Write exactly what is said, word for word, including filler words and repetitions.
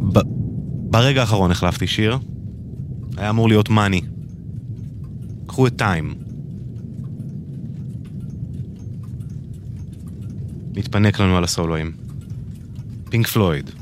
ב... ברגע האחרון החלפתי שיר. היה אמור להיות מאני. קחו את טיים. מתפנק לנו על הסולואים. פינק פלויד.